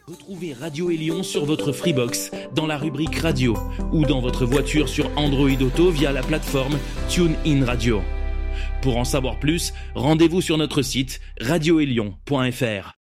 Retrouvez Radio Élion sur votre Freebox dans la rubrique Radio ou dans votre voiture sur Android Auto via la plateforme TuneIn Radio. Pour en savoir plus, rendez-vous sur notre site radioélion.fr.